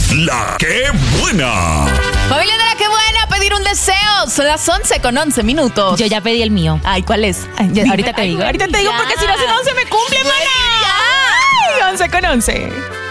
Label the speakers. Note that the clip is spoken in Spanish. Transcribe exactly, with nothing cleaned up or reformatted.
Speaker 1: La ¡Qué Buena!
Speaker 2: Familia de La ¡Qué Buena! Pedir un deseo. Son las once con once minutos.
Speaker 3: Yo ya pedí el mío.
Speaker 2: Ay, ¿cuál es?
Speaker 3: Ay, ya,
Speaker 2: Dime.
Speaker 3: ahorita te
Speaker 2: Ay,
Speaker 3: digo.
Speaker 2: ahorita te digo porque si no, si no se me cumple, mana. Ay, once con once.